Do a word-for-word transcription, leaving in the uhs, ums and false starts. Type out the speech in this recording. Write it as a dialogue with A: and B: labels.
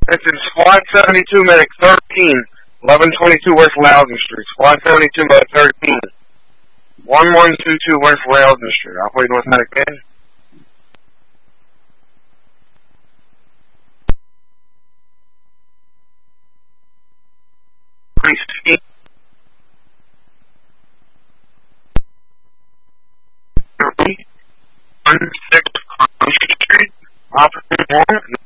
A: It's in Squad seventy-two, Medic thirteen, eleven twenty-two West Loudon Street. Squad seventy-two, Medic thirteen, eleven twenty-two West Loudon Street. Operator North Medic Ben. Please. one six Street, Operator one.